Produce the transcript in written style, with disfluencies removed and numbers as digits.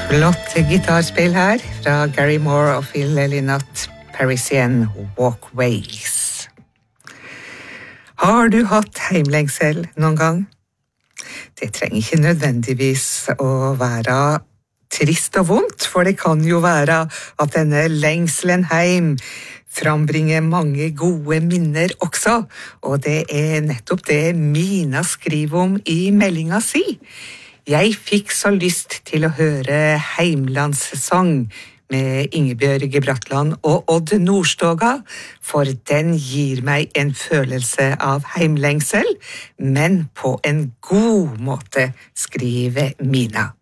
Flott gitarspill her fra Gary Moore og Phil Lynott, Parisian Walkways. Har du hatt heimlengsel noen gang? Det trenger ikke nødvendigvis å være trist og vondt, for det kan jo være at denne lengselen heim frambringer mange gode minner også, og det nettopp det Mina skriver om i meldinga si. Jeg fikk så lyst til å høre heimlandssang med Ingebjørg Bratland og Odd Nordstoga, for den gir meg en følelse av heimlengsel, men på en god måte, skriver Mina.